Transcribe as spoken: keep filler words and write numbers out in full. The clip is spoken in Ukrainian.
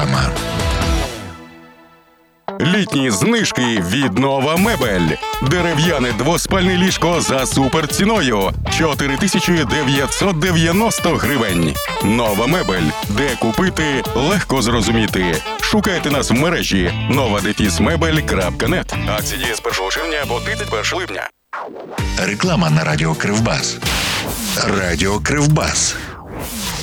Реклама. Літні знижки від Нова Мебель. Дерев'яне двоспальне ліжко за суперціною – чотири тисячі дев'ятсот дев'яносто гривень. Нова Мебель. Де купити – легко зрозуміти. Шукайте нас в мережі нова дефіс мебель крапка нет. Акції діє з першого червня по тридцять перше липня. Реклама на Радіо Кривбас. Радіо Кривбас.